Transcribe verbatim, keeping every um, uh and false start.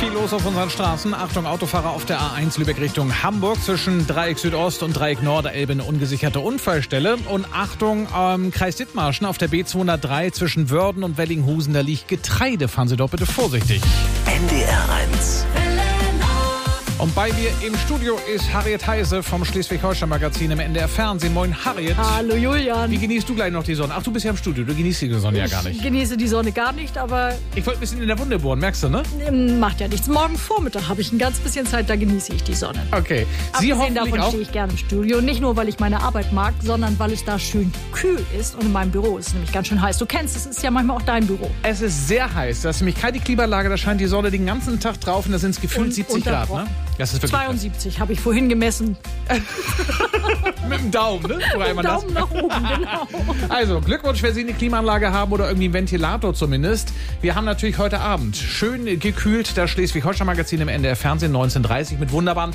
Viel los auf unseren Straßen. Achtung, Autofahrer auf der A eins Lübeck Richtung Hamburg. Zwischen Dreieck Südost und Dreieck Nord der Elbe eine ungesicherte Unfallstelle. Und Achtung, ähm, Kreis Dithmarschen auf der B zweihundertdrei zwischen Wörden und Wellinghusen. Da liegt Getreide. Fahren Sie doch bitte vorsichtig. N D R eins. Und bei mir im Studio ist Harriet Heise vom Schleswig-Holstein-Magazin im N D R Fernsehen. Moin, Harriet. Hallo, Julian. Wie genießt du gleich noch die Sonne? Ach, du bist ja im Studio. Du genießt die Sonne ja gar nicht. Ich genieße die Sonne gar nicht, aber Ich wollte ein bisschen in der Wunde bohren, merkst du, ne? ähm, macht ja nichts. Morgen Vormittag habe ich ein ganz bisschen Zeit, da genieße ich die Sonne. Okay. Sie Abgesehen hoffentlich davon auch. stehe ich gerne im Studio. Nicht nur, weil ich meine Arbeit mag, sondern weil es da schön kühl ist. Und in meinem Büro ist es nämlich ganz schön heiß. Du kennst es, ist ja manchmal auch dein Büro. Es ist sehr heiß. Das ist nämlich keine Klimaanlage. Da scheint die Sonne den ganzen Tag drauf und da sind es gefühlt Und siebzig Grad, ne? unterbrochen. Das ist wirklich zweiundsiebzig habe ich vorhin gemessen. krass. Mit dem Daumen, ne? Woran man das? Daumen nach oben, genau. Also, Glückwunsch, wenn Sie eine Klimaanlage haben oder irgendwie einen Ventilator zumindest. Wir haben natürlich heute Abend schön gekühlt das Schleswig-Holstein-Magazin im N D R Fernsehen neunzehn Uhr dreißig mit wunderbaren